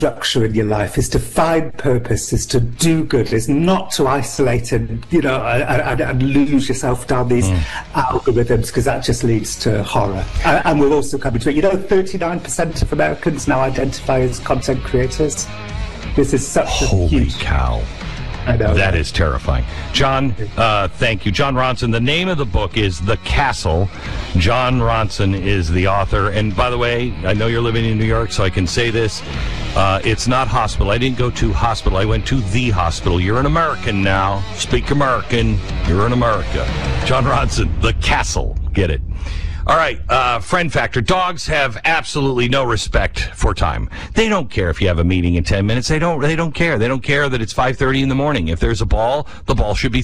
structure in your life, is to find purpose, is to do good, is not to isolate and, and lose yourself down these algorithms, because that just leads to horror. And we're also coming to it. 39% of Americans now identify as content creators. This is such a huge... Holy cow. I know. That is terrifying. John, thank you. Jon Ronson, the name of the book is The Castle. Jon Ronson is the author. And by the way, I know you're living in New York, so I can say this. It's not hospital. I didn't go to hospital. I went to the hospital. You're an American now. Speak American. You're in America. Jon Ronson, The Castle. Get it. All right, friend factor. Dogs have absolutely no respect for time. They don't care if you have a meeting in 10 minutes. They don't care. They don't care that it's 5:30 in the morning. If there's a ball, the ball should be